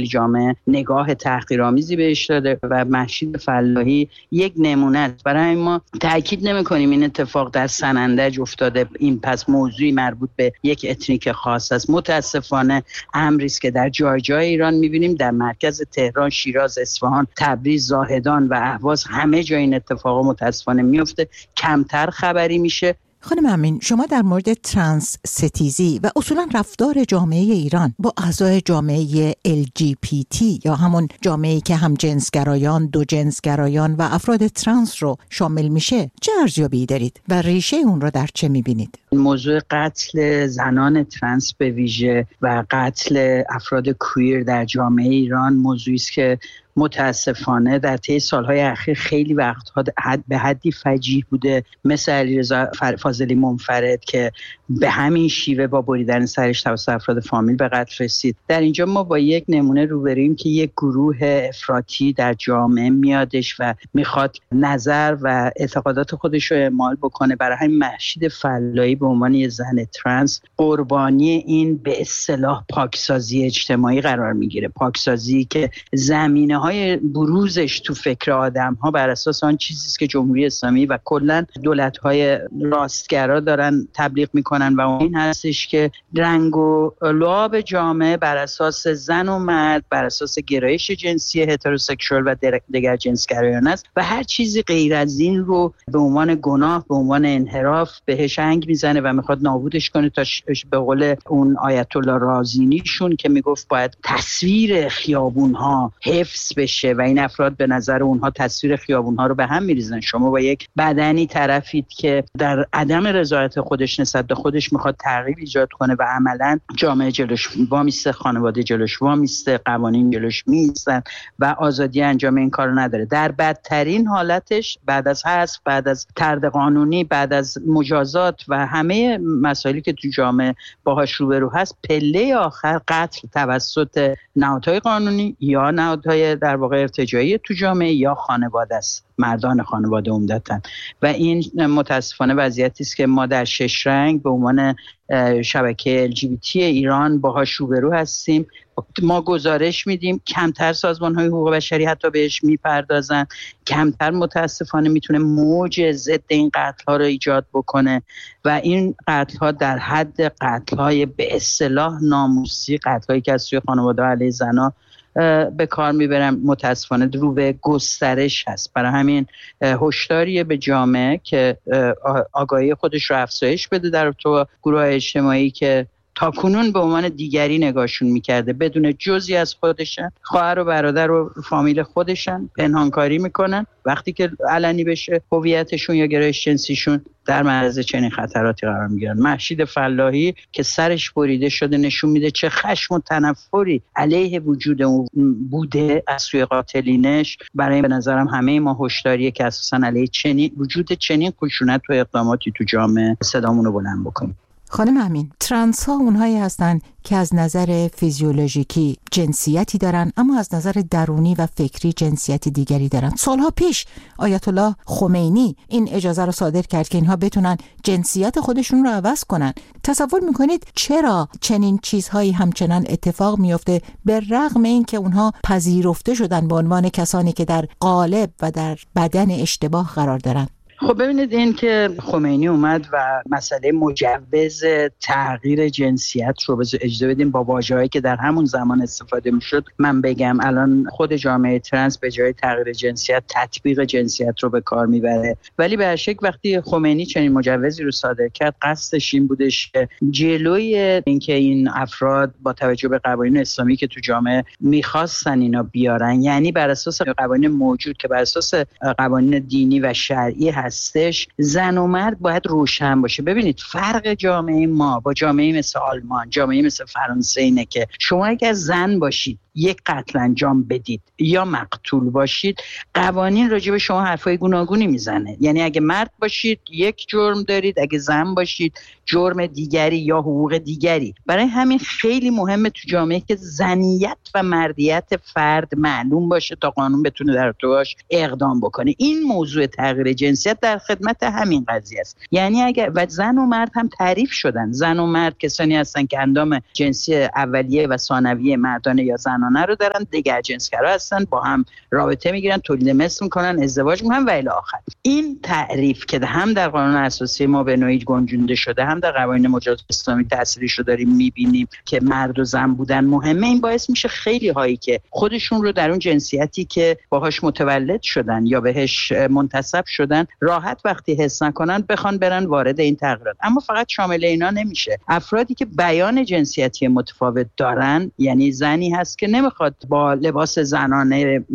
داخل جامعه نگاه تحقیرآمیزی بهش داده و مهشید فلاحی یک نمونه است. برای ما تاکید نمی‌کنیم این اتفاق در سنندج افتاده، این پس موضوعی مربوط به یک اتنیک خاص است. متاسفانه امری است که در جای جای ایران می‌بینیم، در مرکز تهران، شیراز، اصفهان، تبریز، زاهدان و اهواز، همه جای این اتفاقا متاسفانه میفته، کمتر خبری میشه. خانم امین، شما در مورد ترنس ستیزی و اصولا رفتار جامعه ایران با اعضای جامعه LGBT یا همون جامعه‌ای که هم جنسگرایان، دو جنسگرایان و افراد ترنس رو شامل میشه چه ارزیابی دارید و ریشه اون رو در چه میبینید؟ موضوع قتل زنان ترنس به ویژه و قتل افراد کویر در جامعه ایران موضوعی است که متاسفانه در طی سالهای اخیر خیلی وقتها به حدی فجیع بوده، مثل علیرضا فاضلی منفرد که به همین شیوه با بریدن سرش توسط افراد فامیل به قتل رسید. در اینجا ما با یک نمونه روبرویم که یک گروه افراطی در جامعه میادش و میخواد نظر و اعتقادات خودش رو اعمال بکنه. برای همین مهشید فلاحی به عنوان یه زن ترنس قربانی این به اصطلاح پاکسازی اجتماعی قرار میگیره، پاکسازی که زمینه های بروزش تو فکر آدم ها بر اساس آن چیزی است که جمهوری اسلامی و کلا دولت های راستگرا دارن تبلیغ میکنن و این هستش که رنگ و لعاب جامعه بر اساس زن و مرد، بر اساس گرایش جنسی هتروسکشوال و دیگر جنسگرایانه است و هر چیزی غیر از این رو به عنوان گناه، به عنوان انحراف بهش انگ میزنه و میخواد نابودش کنه تا به قول اون آیت الله رازینیشون که میگفت باید تصویر خیابون ها حفظ بشه و این افراد به نظر اونها تصویر خیابون‌ها رو به هم می‌ریزن. شما با یک بدنی طرفید که در عدم رضایت خودش نسبت به خودش میخواد تغییر ایجاد کنه و عملاً جامعه جلوش وامیسته، خانواده جلوش وامیسته، قوانین جلوش میستن و آزادی انجام این کارو نداره. در بدترین حالتش بعد از حذف، بعد از طرد قانونی، بعد از مجازات و همه مسائلی که تو جامعه باهاش روبرو هست، پله آخر قتل توسط نهادهای قانونی یا نهادهای در واقع ارتجاعی تو جامعه یا خانواده است، مردان خانواده عمدتاً. و این متاسفانه وضعیتی است که ما در 6 رنگ به عنوان شبکه LGBT ایران باهاش روبرو هستیم. ما گزارش میدیم کمتر سازمان‌های حقوق بشری حتی بهش میپردازن، کمتر متاسفانه میتونه موج ضد این قتل‌ها رو ایجاد بکنه و این قتل‌ها در حد قتل‌های به اصطلاح ناموسی، قتل‌هایی که از سوی خانواده علیه زن‌ها به کار میبرم، متاسفانه رو به گسترش هست. برای همین هشداریه به جامعه که آگاهی خودش رو افزایش بده در تو گروه اجتماعی که تاکنون به عنوان دیگری نگاهشون میکرده، بدون جزئی از خودشن، خواهر و برادر و فامیل خودشن، پنهانکاری میکنن. وقتی که علنی بشه هویتشون یا گرایش جنسیشون در معرض چنین خطراتی قرار میگیرن. مهشید فلاحی که سرش بریده شده نشون میده چه خشم و تنفری علیه وجود اون بوده از سوی قاتلینش. برای به نظرم همه ما هشداریه که اساسا علیه وجود چنین خشونت و اقداماتی تو جامعه صدامون رو بلند بکنیم. خانم امین، ترنس ها اونهایی هستن که از نظر فیزیولوژیکی جنسیتی دارن اما از نظر درونی و فکری جنسیتی دیگری دارن. سالها پیش آیت الله خمینی این اجازه رو صادر کرد که اینها بتونن جنسیت خودشون رو عوض کنن. تصور میکنید چرا چنین چیزهایی همچنان اتفاق میفته به رغم این که اونها پذیرفته شدن به عنوان کسانی که در قالب و در بدن اشتباه قرار دارن؟ خب ببینید، این که خمینی اومد و مسئله مجوز تغییر جنسیت رو اجازه بدیم با واژه‌هایی که در همون زمان استفاده میشد، من بگم الان خود جامعه ترنس به جای تغییر جنسیت تطبیق جنسیت رو به کار میبره. ولی به هر شکل وقتی خمینی چنین مجوزی رو صادر کرد، قصدش این بودش که جلوی اینکه این افراد با توجه به قوانین اسلامی که تو جامعه میخواستن اینا بیارن، یعنی بر اساس قوانین موجود که بر اساس قوانین دینی و شرعی هستش، زن و مرد باید روشن باشه. ببینید فرق جامعه ما با جامعه مثل آلمان، جامعه مثل فرانسه اینه که شما اگر زن باشید یک قتل انجام بدید یا مقتول باشید، قوانین راجع به شما حرفای گوناگونی میزنه. یعنی اگه مرد باشید یک جرم دارید، اگه زن باشید جرم دیگری یا حقوق دیگری. برای همین خیلی مهمه تو جامعه که زنیت و مردیت فرد معلوم باشه تا قانون بتونه در ارتباطش اقدام بکنه. این موضوع تغییر جنسیت در خدمت همین قضیه است. یعنی اگر و زن و مرد هم تعریف شدن، زن و مرد کسانی هستن که اندام جنسی اولیه و ثانویه مردانه یا زنانه زنانه رو دارن، دگرجنسگرا هستن، با هم رابطه میگیرن، تولید مثل میکنن، ازدواج میکنن و الی آخر. این تعریف که هم در قانون اساسی ما به نوعی گنجونده شده، هم در قوانین مجاز اسلامی تأثیرش رو داریم میبینیم که مرد و زن بودن مهمه، این باعث میشه خیلی هایی که خودشون رو در اون جنسیتی که باهاش متولد شدن یا بهش منتسب شدن راحت وقتی حس نکنن بخوان برن وارد این تغییرات. اما فقط شامل اینا نمیشه. افرادی که بیان جنسیتی متفاوت دارن، یعنی زنی هست که نمیخواد با لباس زنانه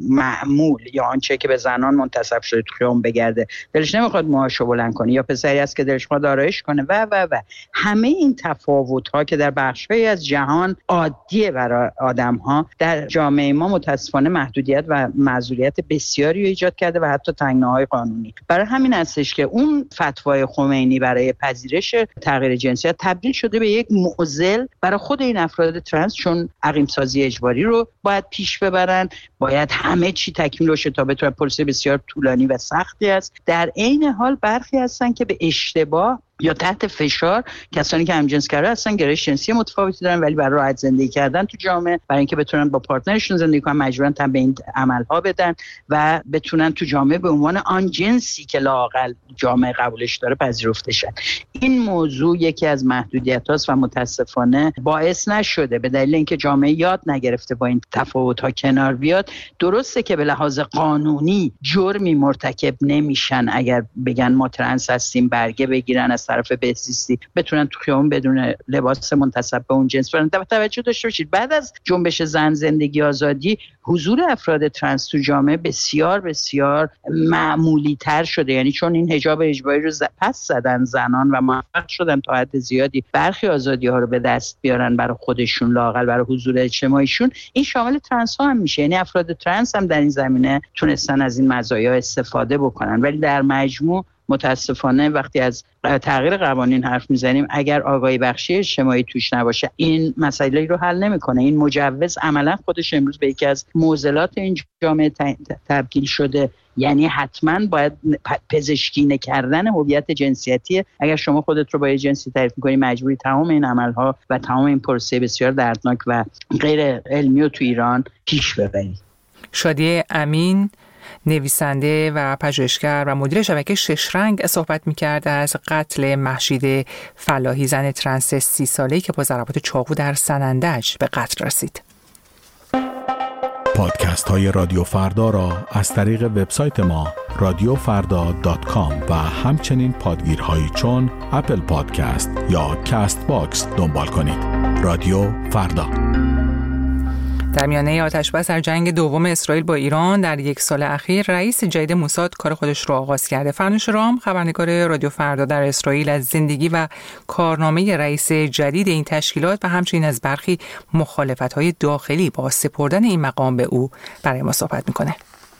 معمول یا آنچه که به زنان منتسب شده تو خیابون بگرده، دلش نمیخواد موهاشو بلند کنه، یا پسری هست که دلش میخواد آرایش کنه و همه این تفاوت‌ها که در بخش‌هایی از جهان عادیه برای آدم‌ها، در جامعه ما متأسفانه محدودیت و معذوریت بسیاری ایجاد کرده و حتی تنگناهای قانونی. برای همین هستش که اون فتوای خمینی برای پذیرش تغییر جنسیت تبدیل شده به یک معضل برای خود این افراد ترنس، چون عقیم سازی اجباری رو باید پیش ببرن، باید همه چی تکمیل بشه تا بتونن. پروسه بسیار طولانی و سختی است. در عین حال برخی هستن که به اشتباه یا تحت فشار، کسانی که همجنسگرا هستن، گرایش جنسی متفاوتی دارن، ولی برای راحت زندگی کردن تو جامعه، برای اینکه بتونن با پارتنرشون زندگی کنن، مجبورن تن به این عمل‌ها بدن و بتونن تو جامعه به عنوان آن جنسی که لااقل جامعه قبولش داره پذیرفته شن. این موضوع یکی از محدودیت‌هاست و متاسفانه باعث نشده به دلیل اینکه جامعه یاد نگرفته با این تفاوت‌ها کنار بیاد. درسته که به لحاظ قانونی جرمی مرتکب نمیشن اگر بگن ما ترنس هستیم، برگه بگیرن از طرف بهزیستی، بتونن تو خیابون بدون لباس منتسب به اون جنس برن. توجه داشته باشید بعد از جنبش زن زندگی آزادی، حضور افراد ترنس تو جامعه بسیار بسیار معمولی تر شده. یعنی چون این حجاب اجباری رو پس زدن زنان و موفق شدن تا حد زیادی برخی آزادی ها رو به دست بیارن برای خودشون، لااقل برای حضور اجتماعیشون، این شامل ترنس ها هم میشه. یعنی افراد ترنس هم در این زمینه تونستن از این مزایا استفاده بکنن. ولی در مجموع متاسفانه وقتی از تغییر قوانین حرف میزنیم، اگر آگاهی بخشی اجتماعی توش نباشه، این مسائلی رو حل نمیکنه. این مجوز عملا خودش امروز به یکی از معضلات این جامعه تبدیل شده. یعنی حتما باید پزشکی نکردن هویت جنسیتی. اگر شما خودت رو با یه جنسی تعریف می‌کنی، مجبوری تمام این عمل‌ها و تمام این پروسه بسیار دردناک و غیر علمی رو تو ایران پیش ببری. شادی امین، نویسنده و پژوهشگر و مدیر شبکه شش رنگ، صحبت می‌کرد از قتل مهشید فلاحی، زن ترنس 30 ساله‌ای که با ضربات چاقو در سنندج به قتل رسید. پادکست های رادیو فردا را از طریق وبسایت ما radiofarda.com و همچنین پادگیرهایی چون اپل پادکست یا کاست باکس دنبال کنید. رادیو فردا. در میانه آتش‌بس در جنگ دوم اسرائیل با ایران در یک سال اخیر، رئیس جدید موساد کار خودش را آغاز کرده. فرنوش رام، خبرنگار رادیو فردا در اسرائیل، از زندگی و کارنامه رئیس جدید این تشکیلات و همچنین از برخی مخالفت‌های داخلی با سپردن این مقام به او برای ما صحبت می‌کنه.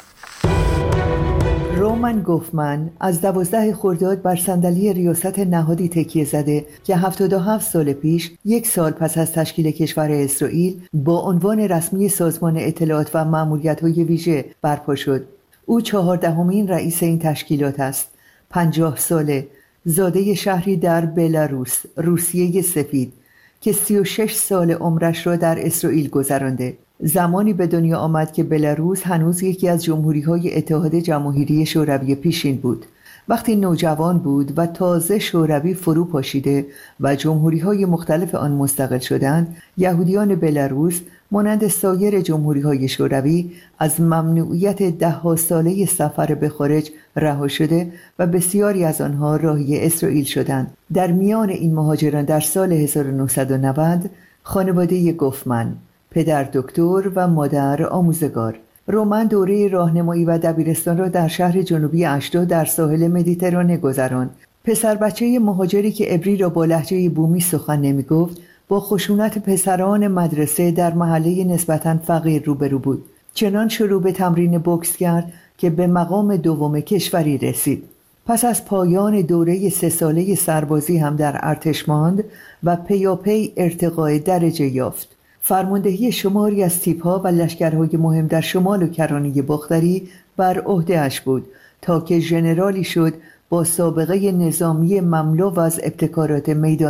رومن گوفمن از 12 خرداد بر صندلی ریاست نهادی تکیه زده که 77 سال پیش، یک سال پس از تشکیل کشور اسرائیل، با عنوان رسمی سازمان اطلاعات و مأموریت‌های ویژه برپا شد. او 14مین رئیس این تشکیلات است. 50 ساله، زاده شهری در بلاروس، روسیه سفید، که 36 سال عمرش را در اسرائیل گذرانده. زمانی به دنیا آمد که بلاروس هنوز یکی از جمهوری‌های اتحاد جماهیری شوروی پیشین بود. وقتی نوجوان بود و تازه شوروی فرو پاشیده و جمهوری‌های مختلف آن مستقل شدند، یهودیان بلاروس مانند سایر جمهوری‌های شوروی از ممنوعیت 10 ساله سفر به خارج رها شده و بسیاری از آنها راهی اسرائیل شدند. در میان این مهاجران در سال 1990 خانواده گوفمن، پدر دکتر و مادر آموزگار، رومن دوره راهنمایی و دبیرستان را در شهر جنوبی اشدود در ساحل مدیترانه گذراند. پسر بچه مهاجری که عبری را با لهجه بومی سخن نمی گفت، با خشونت پسران مدرسه در محله نسبتاً فقیر روبرو بود. چنان شروع به تمرین بوکس کرد که به مقام دوم کشوری رسید. پس از پایان دوره 3 ساله سربازی هم در ارتش ماند و پیاپی ارتقای درجه یافت. فرماندهی شماری از تیپ‌ها و لشکرهای مهم در شمال و کرانه باختری بر عهده‌اش بود تا که ژنرالی شد با سابقه نظامی مملو از ابتکارات میدانی.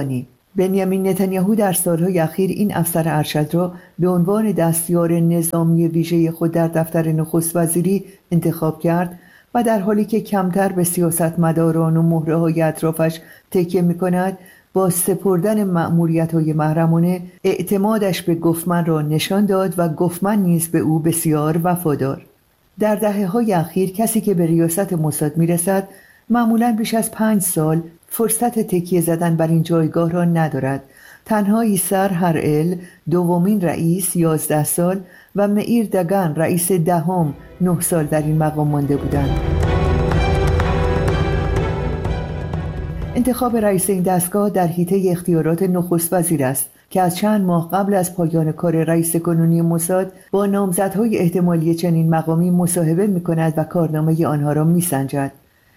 بنیامین نتانیاهو در سالهای اخیر این افسر ارشد را به عنوان دستیار نظامی ویژه خود در دفتر نخست وزیری انتخاب کرد و در حالی که کمتر به سیاستمداران و مهره‌های اطرافش تکیه می‌کند، با سپردن مأموریت‌های محرمانه اعتمادش به گوفمن را نشان داد و گوفمن نیز به او بسیار وفادار. در دهه‌های اخیر کسی که به ریاست موساد می‌رسد معمولاً بیش از 5 سال فرصت تکیه زدن بر این جایگاه را ندارد. تنها ایسر هرئل دومین رئیس 11 سال و مئیر دگان رئیس دهم 9 سال در این مقام مانده بودند. انتخاب رئیس این دستگاه در حیطه اختیارات نخست وزیر است که از چند ماه قبل از پایان کار رئیس کنونی موساد با نامزدهای احتمالی چنین مقامی مصاحبه می‌کند و کارنامه آنها را می‌سنجد.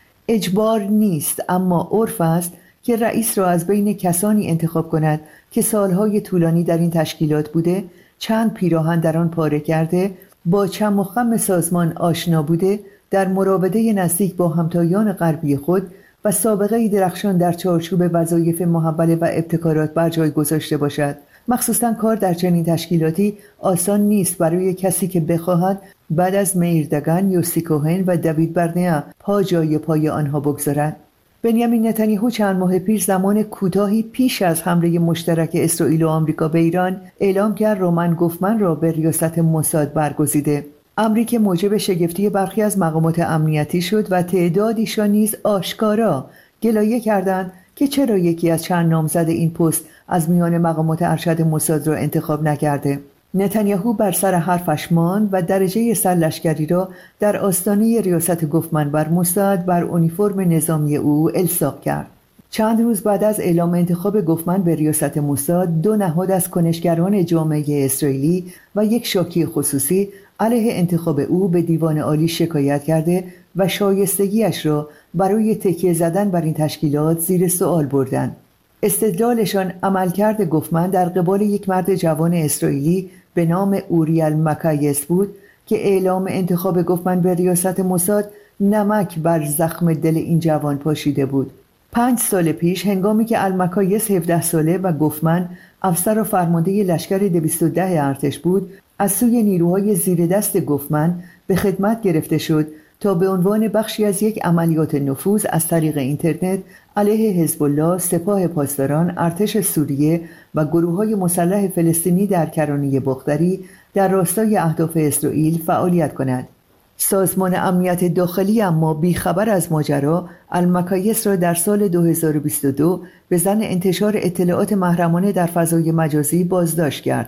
اجبار نیست، اما عرف است که رئیس را از بین کسانی انتخاب کند که سالهای طولانی در این تشکیلات بوده، چند پیراهن در آن پاره کرده، با چم و خم سازمان آشنا بوده، در مراوده نزدیک با همتایان غربی خود و سابقه درخشان در چارچوب وظایف محوله و ابتکارات بر جای گذاشته باشد. مخصوصاً کار در چنین تشکیلاتی آسان نیست برای کسی که بخواهد بعد از مئیر دگان، یوسی کوهن و دوید برنیا پا جای پای آنها بگذارد. بنیامین نتانیاهو چند ماه پیش زمان کوتاهی پیش از حمله مشترک اسرائیل و آمریکا به ایران اعلام کرد رومن گوفمن را به ریاست موساد برگزیده. امری که موجب شگفتی برخی از مقامات امنیتی شد و تعدادیشان نیز آشکارا گلایه کردند که چرا یکی از چند نامزد این پست از میان مقامات ارشد موساد را انتخاب نکرده. نتانیاهو بر سر حرفش ماند و درجه سرلشکری را در آستانه ریاست گوفمن بر موساد بر اونیفرم نظامی او الصاق کرد. چند روز بعد از اعلام انتخاب گوفمن به ریاست موساد، 2 نهاد از کنشگران جامعه اسرائیلی و یک شاکی خصوصی علیه انتخاب او به دیوان عالی شکایت کرده و شایستگیش را برای تکیه زدن بر این تشکیلات زیر سوال بردند. استدلالشان عملکرد گوفمن در قبال یک مرد جوان اسرائیلی به نام اوریل مکایس بود که اعلام انتخاب گوفمن به ریاست موساد نمک بر زخم دل این جوان پاشیده بود. 5 سال پیش هنگامی که المکایس 17 ساله و گوفمن افسر و فرمانده لشکر 210 ارتش بود، از سوی نیروهای زیر دست گوفمن به خدمت گرفته شد تا به عنوان بخشی از یک عملیات نفوذ از طریق اینترنت علیه حزب الله، سپاه پاسداران، ارتش سوریه و گروه‌های مسلح فلسطینی در کرانه بختری در راستای اهداف اسرائیل فعالیت کند. سازمان امنیت داخلی اما بیخبر از ماجرا المکایس را در سال 2022 به ظن انتشار اطلاعات محرمانه در فضای مجازی بازداشت کرد.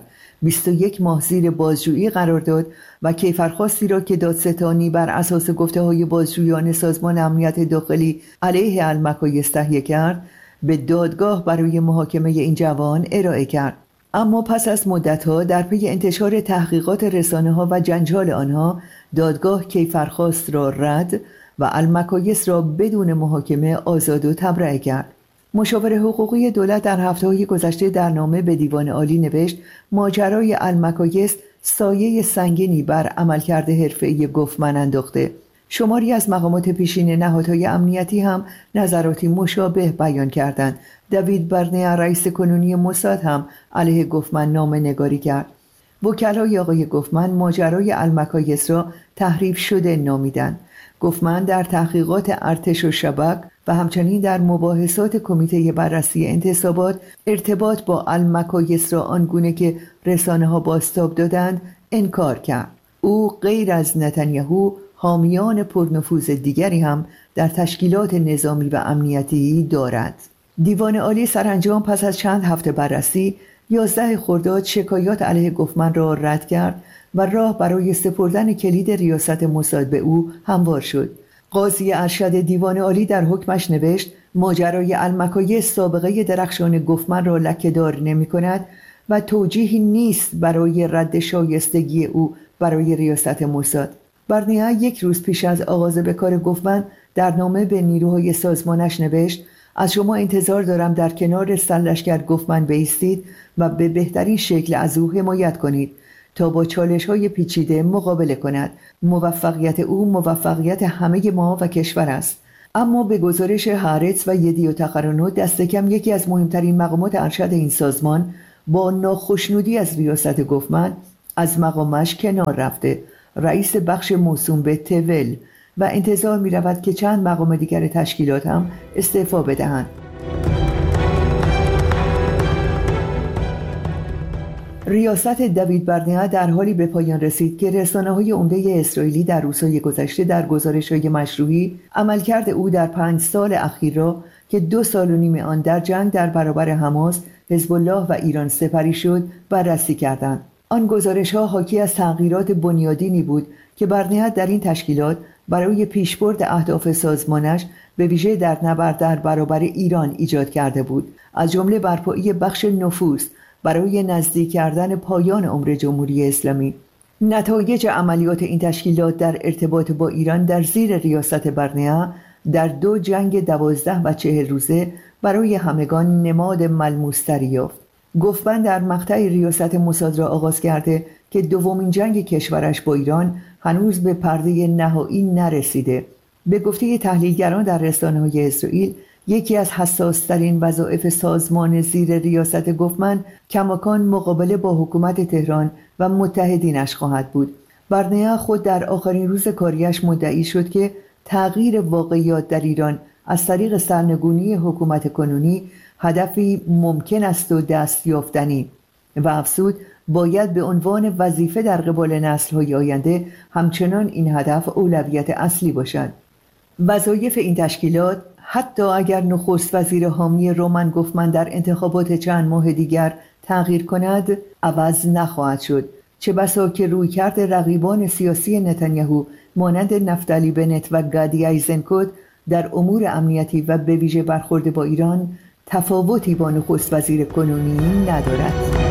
21 ماه زیر بازجویی قرار داد و کیفرخواستی را که دادستانی بر اساس گفته‌های بازجویان سازمان امنیت داخلی علیه المکایس تهیه کرد به دادگاه برای محاکمه این جوان ارائه کرد. اما پس از مدت‌ها در پی انتشار تحقیقات رسانه‌ها و جنجال آنها، دادگاه کیفرخواست را رد و المکایس را بدون محاکمه آزاد و تبرئه کرد. مشاور حقوقی دولت در هفته‌های گذشته در نامه به دیوان عالی نوشت ماجرای المکایس سایه سنگینی بر عملکرد حرفه‌ای گوفمن انداخته. شماری از مقامات پیشین نهادهای امنیتی هم نظراتی مشابه بیان کردند. دوید برنیا رئیس کنونی موساد هم علیه گوفمن نامه نگاری کرد. وکلای آقای گوفمن ماجرای المکایس را تحریف شده نامیدند. گوفمن در تحقیقات ارتش و شبک و همچنین در مباحثات کمیته بررسی انتصابات ارتباط با المکایس را آنگونه که رسانه‌ها بازتاب دادند انکار کرد. او غیر از نتانیاهو حامیان پرنفوذ دیگری هم در تشکیلات نظامی و امنیتی دارد. دیوان عالی سرانجام پس از چند هفته بررسی 11 خرداد شکایات علیه گوفمن را رد کرد و راه برای سپردن کلید ریاست موساد به او هموار شد. قاضی ارشد دیوان عالی در حکمش نوشت ماجرای المکایس سابقه درخشان گوفمن را لکه‌دار نمی‌کند و توجیهی نیست برای رد شایستگی او برای ریاست موساد. برنیا 1 روز پیش از آغاز به کار گوفمن در نامه به نیروهای سازمانش نوشت از شما انتظار دارم در کنار سرلشکر گوفمن بایستید و به بهترین شکل از او حمایت کنید تا با چالش‌های پیچیده مقابله کند. موفقیت او موفقیت همه ما و کشور است. اما به گزارش هارتز و یدیو تقرنوت دست کم یکی از مهمترین مقامات ارشد این سازمان با ناخشنودی از ریاست گفمن از مقامش کنار رفته، رئیس بخش موسوم به تول، و انتظار می رود که چند مقام دیگر تشکیلات هم استعفا بدهند. ریاست دوید برنیا در حالی به پایان رسید که رسانه‌های عمده اسرائیلی در روزهای گذشته در گزارش‌های مشروعی عملکرد او در 5 سال اخیر را که 2.5 سال آن در جنگ در برابر حماس، حزب الله و ایران سپری شد بررسی کردند. آن گزارش‌ها حاکی از تغییرات بنیادینی بود که برنیا در این تشکیلات برای پیشبرد اهداف سازمانش به ویژه در نبرد در برابر ایران ایجاد کرده بود، از جمله برپایی بخش نفوذ برای نزدیک کردن پایان عمر جمهوری اسلامی. نتایج عملیات این تشکیلات در ارتباط با ایران در زیر ریاست برنیا در 2 جنگ 12 و 40 روزه برای همگان نماد ملموس‌تری یافت. گفمن در مقطع ریاست موساد را آغاز کرده که دومین جنگ کشورش با ایران هنوز به پرده نهایی نرسیده. به گفته تحلیلگران در رسانه‌های اسرائیل، یکی از حساس‌ترین وظایف سازمان زیر ریاست گفمن کماکان مقابله با حکومت تهران و متحدینش خواهد بود. برنیا خود در آخرین روز کاریش مدعی شد که تغییر واقعیات در ایران از طریق سرنگونی حکومت کنونی هدفی ممکن است و دستیافتنی، و افزود باید به عنوان وظیفه در قبال نسل‌های آینده همچنان این هدف اولویت اصلی باشد. وظایف این تشکیلات حتی اگر نخست وزیر حامی رومن گفمن در انتخابات چند ماه دیگر تغییر کند عوض نخواهد شد، چه بسا که رویکرد رقیبان سیاسی نتانیاهو مانند نفتالی بنت و گادی ایزنکوت در امور امنیتی و به ویژه برخورد با ایران تفاوتی با نخست وزیر کنونی ندارد.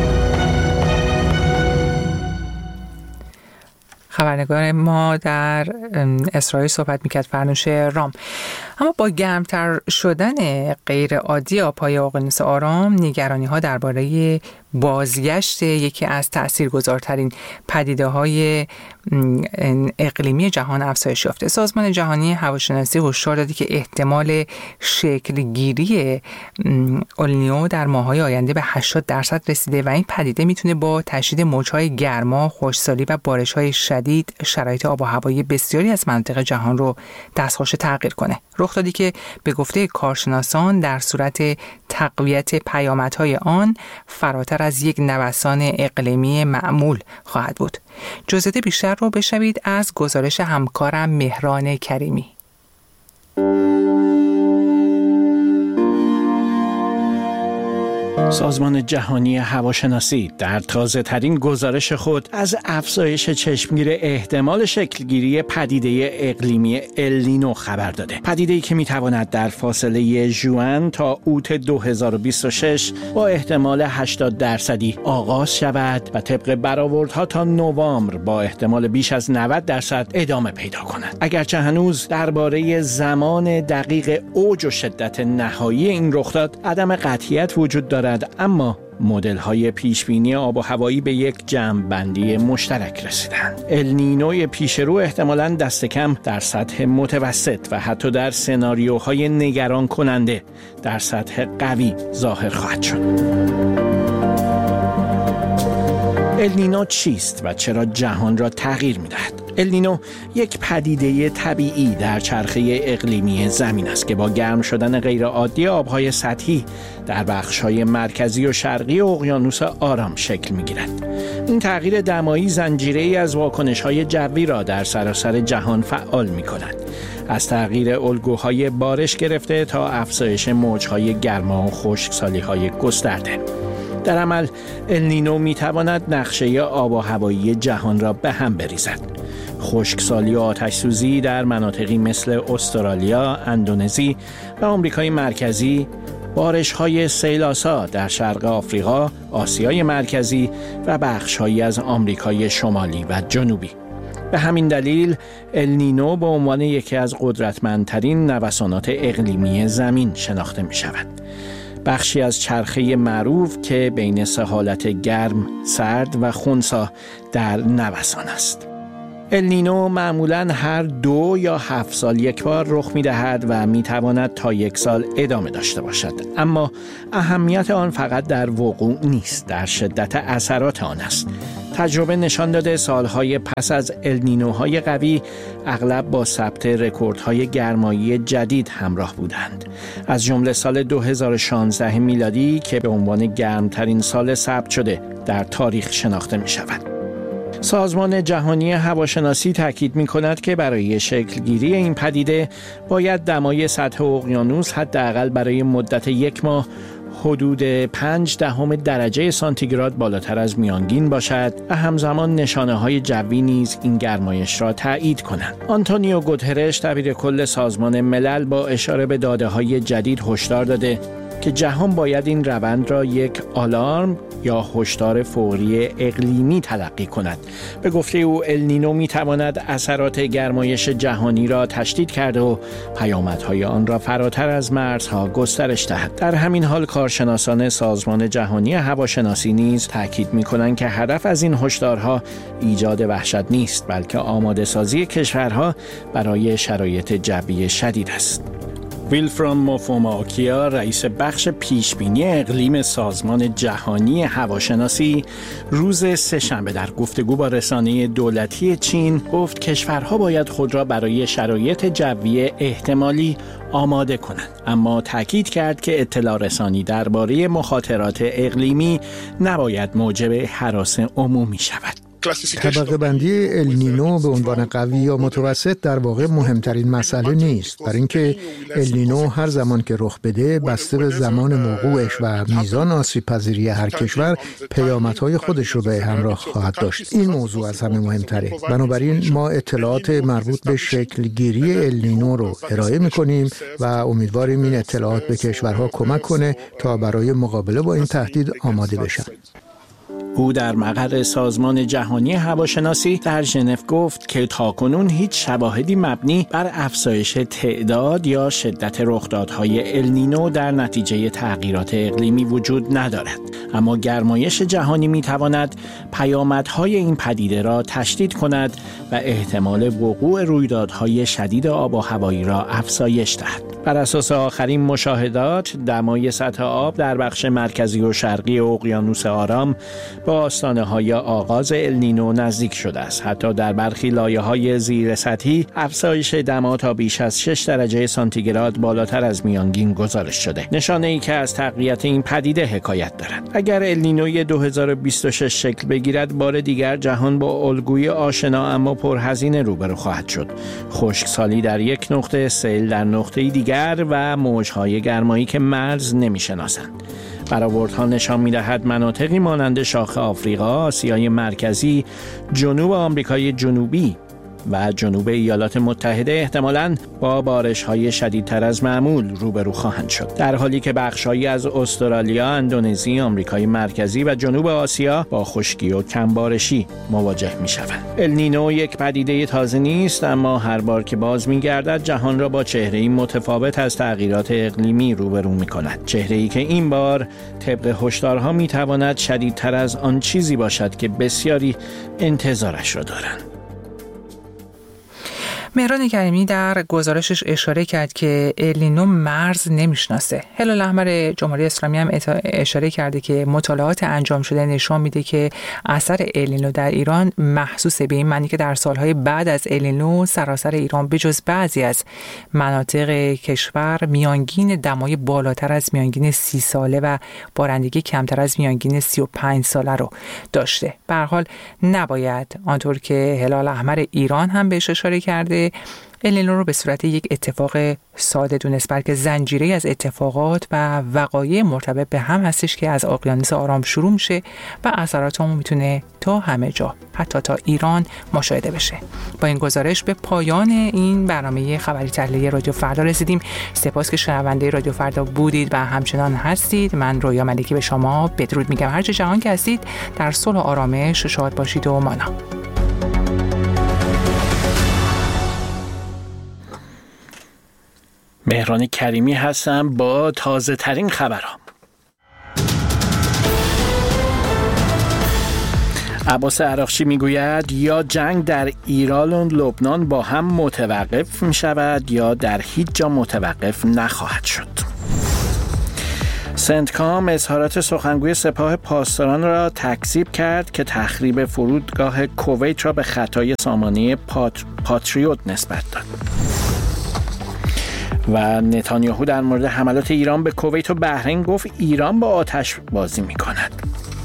خبرنگار ما در اسرائیل صحبت میکرد، فرنوش رام. اما با گرمتر شدن غیر عادی آب‌های اقیانوس آرام، نگرانی‌ها درباره بازگشت یکی از تأثیرگذارترین پدیده‌های اقلیمی جهان افزایش یافته. سازمان جهانی هواشناسی هشدار داده که احتمال شکلگیری النیو در ماه‌های آینده به 80% رسیده و این پدیده میتونه با تشدید موج‌های گرما، خشکسالی و بارش‌های شدید شرایط آب و هوایی بسیاری از مناطق جهان رو دستخوش تغییر کنه. رخ دادی که به گفته کارشناسان در صورت تقویت پیامدهای آن فراتر از یک نوسان اقلیمی معمول خواهد بود. جزئیات بیشتر رو بشنوید از گزارش همکارم مهران کریمی. سازمان جهانی هواشناسی در تازه‌ترین گزارش خود از افزایش چشمگیر احتمال شکلگیری پدیده اقلیمی النینو خبر داده. پدیده‌ای که می‌تواند در فاصله ژوئن تا اوت 2026 با احتمال 80% آغاز شود و طبق برآوردها تا نوامبر با احتمال بیش از 90% ادامه پیدا کند. اگرچه هنوز درباره زمان دقیق اوج و شدت نهایی این رخداد عدم قطعیت وجود دارد، اما مدل‌های پیشبینی آب و هوایی به یک جمع‌بندی مشترک رسیدند. النینوی پیشرو احتمالاً دست کم در سطح متوسط و حتی در سناریوهای نگران کننده در سطح قوی ظاهر خواهد شد. النینو چیست و چرا جهان را تغییر می‌دهد؟ النینو یک پدیده طبیعی در چرخه اقلیمی زمین است که با گرم شدن غیرعادی آب‌های سطحی در بخش‌های مرکزی و شرقی اقیانوس آرام شکل می‌گیرد. این تغییر دمایی زنجیره‌ای از واکنش‌های جوی را در سراسر جهان فعال می‌کند. از تغییر الگوهای بارش گرفته تا افزایش موج‌های گرما و خشکسالی‌های گسترده. در عمل النینو می‌تواند نقشه آب و هوایی جهان را به هم بریزد. خشکسالی و آتش‌سوزی در مناطقی مثل استرالیا، اندونزی و آمریکای مرکزی، بارش‌های سیل‌آسا در شرق آفریقا، آسیای مرکزی و بخش‌هایی از آمریکای شمالی و جنوبی. به همین دلیل النینو به عنوان یکی از قدرتمندترین نوسانات اقلیمی زمین شناخته می‌شود. بخشی از چرخه معروف که بین سه حالت گرم، سرد و خنثی در نوسان است. النینو معمولاً هر 2 یا 7 سال یک بار رخ می‌دهد و می‌تواند تا 1 سال ادامه داشته باشد. اما اهمیت آن فقط در وقوع نیست، در شدت اثرات آن است. تجربه نشان داده سالهای پس از النینوهای قوی اغلب با ثبت رکوردهای گرمایی جدید همراه بودند. از جمله سال 2016 میلادی که به عنوان گرمترین سال ثبت شده در تاریخ شناخته می‌شود. سازمان جهانی هواشناسی تاکید می‌کند که برای شکلگیری این پدیده باید دمای سطح اقیانوس حداقل برای مدت 1 ماه حدود 0.5 درجه سانتیگراد بالاتر از میانگین باشد و همزمان نشانه‌های جوی نیز این گرمایش را تایید کنند. آنتونیو گوترش دبیر کل سازمان ملل با اشاره به داده‌های جدید هشدار داده که جهان باید این روند را یک آلارم یا هشدار فوری اقلیمی تلقی کند. به گفته او النینو می‌تواند اثرات گرمایش جهانی را تشدید کرده و پیامدهای آن را فراتر از مرزها گسترش دهد. در همین حال کارشناسان سازمان جهانی هواشناسی نیز تاکید می‌کنند که هدف از این هشدارها ایجاد وحشت نیست، بلکه آماده‌سازی کشورها برای شرایط جوی شدید است. ویلفرام موفوماکیا رئیس بخش پیشبینی اقلیم سازمان جهانی هواشناسی روز سه‌شنبه در گفتگو با رسانه دولتی چین گفت کشورها باید خود را برای شرایط جوی احتمالی آماده کنند، اما تاکید کرد که اطلاع رسانی درباره مخاطرات اقلیمی نباید موجب هراس عمومی شود. طبقه بندی النینو به عنوان قوی یا متوسط در واقع مهمترین مسئله نیست، برای اینکه النینو هر زمان که رخ بده بسته به زمان وقوعش و میزان آسیب پذیری هر کشور پیامدهای خودش رو به همراه خواهد داشت. این موضوع از همه مهمتره. بنابراین ما اطلاعات مربوط به شکلگیری النینو رو ارائه میکنیم و امیدواریم این اطلاعات به کشورها کمک کنه تا برای مقابله با این تهدید آماده بشن. او در مقر سازمان جهانی هواشناسی در ژنو گفت که تاکنون هیچ شواهدی مبنی بر افزایش تعداد یا شدت رخدادهای النینو در نتیجه تغییرات اقلیمی وجود ندارد، اما گرمایش جهانی میتواند پیامدهای این پدیده را تشدید کند و احتمال وقوع رویدادهای شدید آب و هوایی را افزایش دهد. بر اساس آخرین مشاهدات، دمای سطح آب در بخش مرکزی و شرقی اقیانوس آرام با آستانه‌های آغاز النینو نزدیک شده است. حتی در برخی لایه‌های زیر سطحی افزایش دما تا بیش از 6 درجه سانتیگراد بالاتر از میانگین گزارش شده، نشانه‌ای که از تقویت این پدیده حکایت دارد. اگر النینوی 2026 شکل بگیرد، بار دیگر جهان با الگوی آشنا اما پرهزینه روبرو خواهد شد. خشکسالی در یک نقطه، سیل در نقطه دیگر و موج‌های گرمایی که مرز نمی‌شناسند. برآوردها نشان می‌دهد مناطقی مانند شاخ آفریقا، آسیای مرکزی، جنوب آمریکای جنوبی و جنوب ایالات متحده احتمالاً با بارش‌های شدیدتر از معمول روبرو خواهند شد، در حالی که بخش‌هایی از استرالیا، اندونزی، آمریکای مرکزی و جنوب آسیا با خشکی و کمبارشی مواجه می‌شوند. النینو یک پدیده تازه نیست، اما هر بار که باز می‌گردد جهان را با چهره‌ای متفاوت از تغییرات اقلیمی روبرو می‌کند. چهره‌ای که این بار طبق هشدارها می‌تواند شدیدتر از آن چیزی باشد که بسیاری انتظارش را دارند. مهران کریمی در گزارشش اشاره کرد که النینو مرز نمیشناسه. هلال احمر جمهوری اسلامی هم اشاره کرده که مطالعات انجام شده نشان میده که اثر النینو در ایران محسوسه، به این معنی که در سالهای بعد از النینو سراسر ایران بجز بعضی از مناطق کشور میانگین دمای بالاتر از میانگین 30 ساله و بارندگی کمتر از میانگین 35 ساله رو داشته. به هر حال نباید آنطور که هلال احمر ایران هم بهش اشاره کرده النینو رو به صورت یک اتفاق ساده دونست، بلکه زنجیره از اتفاقات و وقایع مرتبط به هم هستش که از اقیانوس آرام شروع میشه و اثرات اون میتونه تا همه جا، حتی تا ایران مشاهده بشه. با این گزارش به پایان این برنامه خبری تحلیلی رادیو فردا رسیدیم. سپاس که شنونده رادیو فردا بودید و همچنان هستید. من رویا ملکی به شما بدرود میگم. هر جا جهان که هستید در صلح و آرامش شاد باشید و مانا. مهران کریمی هستم با تازه ترین خبرها. عباس عراقچی میگوید یا جنگ در ایران و لبنان با هم متوقف می شود یا در هیچ جا متوقف نخواهد شد. سنتکام اظهارات سخنگوی سپاه پاسداران را تکذیب کرد که تخریب فرودگاه کویت را به خطای سامانه پاتریوت نسبت داد. و نتانیاهو در مورد حملات ایران به کویت و بحرین گفت ایران با آتش بازی می کند.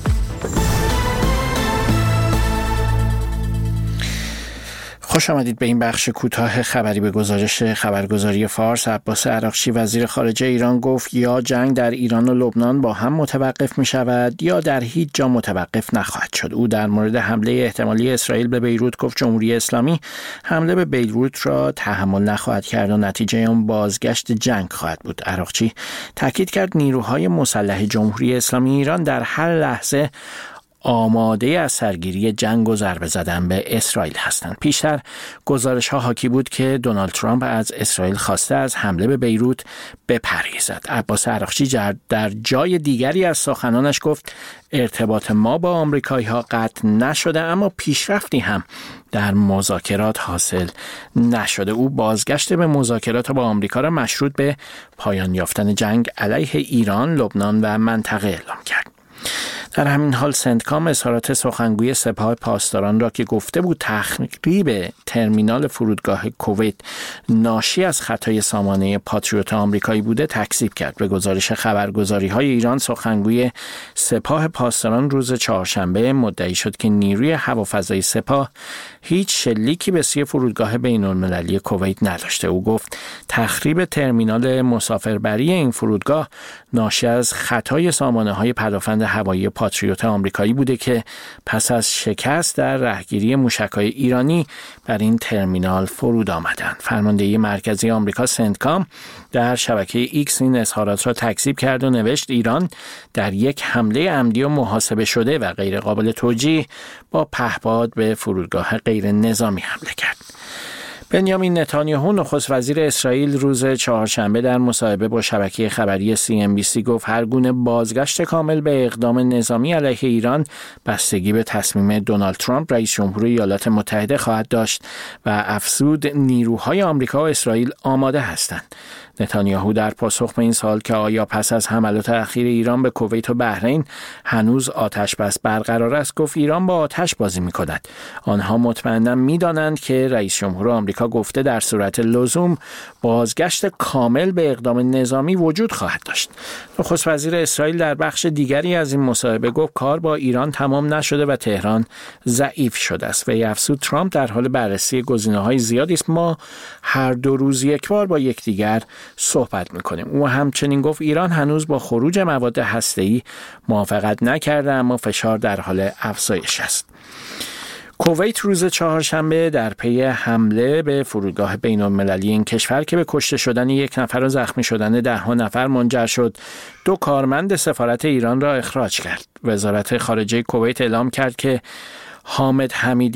خوش آمدید به این بخش کوتاه خبری. به گزارش خبرگزاری فارس، عباس عراقچی وزیر خارجه ایران گفت یا جنگ در ایران و لبنان با هم متوقف می شود یا در هیچ جا متوقف نخواهد شد. او در مورد حمله احتمالی اسرائیل به بیروت گفت جمهوری اسلامی حمله به بیروت را تحمل نخواهد کرد و نتیجه آن بازگشت جنگ خواهد بود. عراقچی تاکید کرد نیروهای مسلح جمهوری اسلامی ایران در هر لحظه آماده از سرگیری جنگ و ضربه زدن به اسرائیل هستند. پیشتر گزارش‌ها حاکی بود که دونالد ترامپ از اسرائیل خواسته از حمله به بیروت بپرهیزد. عباس عراقچی در جای دیگری از سخنانش گفت ارتباط ما با آمریکایی‌ها قطع نشده اما پیشرفتی هم در مذاکرات حاصل نشده. او بازگشت به مذاکرات با آمریکا را مشروط به پایان یافتن جنگ علیه ایران، لبنان و منطقه اعلام کرد. در همین حال سنتکام اظهارات سخنگوی سپاه پاسداران را که گفته بود تخریب ترمینال فرودگاه کویت ناشی از خطای سامانه پاتریوت آمریکایی بوده تکذیب کرد. به گزارش خبرگزاری‌های ایران، سخنگوی سپاه پاسداران روز چهارشنبه مدعی شد که نیروی هوافضایی سپاه هیچ شلیکی به سوی فرودگاه بین‌المللی کویت نداشته. او گفت تخریب ترمینال مسافربری این فرودگاه ناشی از خطای سامانه‌های پدافند هوایی پاتریوت آمریکایی بوده که پس از شکست در رهگیری موشک‌های ایرانی بر این ترمینال فرود آمدند. فرماندهی مرکزی آمریکا سنتکام در شبکه ایکس این اظهارات را تکذیب کرد و نوشت ایران در یک حمله عمدی و محاسبه شده و غیر قابل توجیه با پهپاد به فرودگاه غیر نظامی حمله کرد. بنیامین نتانیاهو نخست وزیر اسرائیل روز چهارشنبه در مصاحبه با شبکه خبری CNBC گفت هر گونه بازگشت کامل به اقدام نظامی علیه ایران بستگی به تصمیم دونالد ترامپ رئیس جمهور ایالات متحده خواهد داشت و افزود نیروهای آمریکا و اسرائیل آماده هستند. نتانیاهو در پاسخ به این سوال که آیا پس از حملات اخیر ایران به کویت و بحرین هنوز آتش بس برقرار است گفت ایران با آتش بازی می‌کند. آنها مطمئنا می‌دانند که رئیس جمهور آمریکا گفته در صورت لزوم بازگشت کامل به اقدام نظامی وجود خواهد داشت. نخست وزیر اسرائیل در بخش دیگری از این مصاحبه گفت کار با ایران تمام نشده و تهران ضعیف شده است. و افزود ترامپ در حال بررسی گزینه‌های زیادی است. ما هر دو روز یک بار با یکدیگر صحبت میکنیم. او همچنین گفت ایران هنوز با خروج مواد هسته‌ای موافقت نکرده اما فشار در حال افزایش است. کویت روز چهارشنبه در پی حمله به فرودگاه بین‌المللی این کشور که به کشته شدن یک نفر و زخمی شدن 10 نفر منجر شد 2 کارمند سفارت ایران را اخراج کرد. وزارت خارجه کویت اعلام کرد که حامد حمید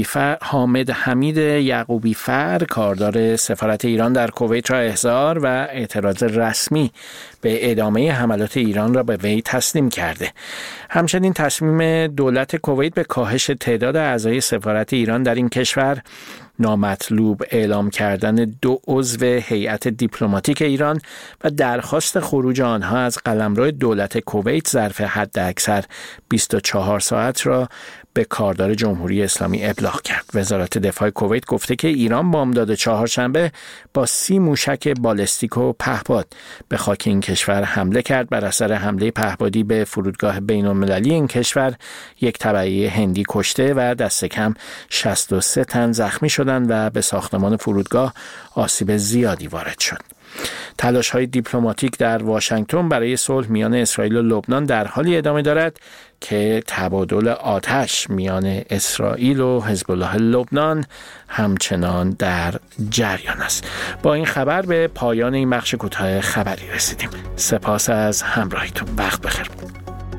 یعقوبی فر کاردار سفارت ایران در کویت را احضار و اعتراض رسمی به ادامه حملات ایران را به وی تسلیم کرده. همچنین تصمیم دولت کویت به کاهش تعداد اعضای سفارت ایران در این کشور، نامطلوب اعلام کردن 2 عضو هیئت دیپلماتیک ایران و درخواست خروج آنها از قلمرو دولت کویت ظرف حداکثر 24 ساعت را به کاردار جمهوری اسلامی ابلاغ کرد. وزارت دفاع کویت گفته که ایران بامداد چهارشنبه با 30 موشک بالستیک و پهپاد به خاک این کشور حمله کرد. بر اثر حمله پهپادی به فرودگاه بین‌المللی این کشور یک تبعیه هندی کشته و دست کم 63 تن زخمی شدند و به ساختمان فرودگاه آسیب زیادی وارد شد. تلاش‌های دیپلماتیک در واشنگتن برای صلح میان اسرائیل و لبنان در حالی ادامه دارد که تبادل آتش میان اسرائیل و حزب الله لبنان همچنان در جریان است. با این خبر به پایان این بخش کوتاه خبری رسیدیم. سپاس از همراهیتون. وقت بخیر.